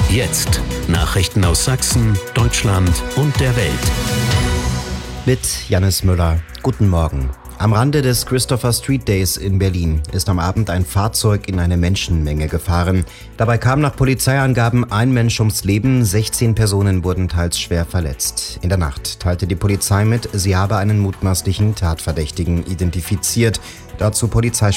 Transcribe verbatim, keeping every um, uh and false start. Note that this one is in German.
Jetzt Nachrichten aus Sachsen, Deutschland und der Welt. Mit Jannis Müller. Guten Morgen. Am Rande des Christopher Street Days in Berlin ist am Abend ein Fahrzeug in eine Menschenmenge gefahren. Dabei kam nach Polizeiangaben ein Mensch ums Leben, sechzehn Personen wurden teils schwer verletzt. In der Nacht teilte die Polizei mit, sie habe einen mutmaßlichen Tatverdächtigen identifiziert. Dazu Polizeisprecher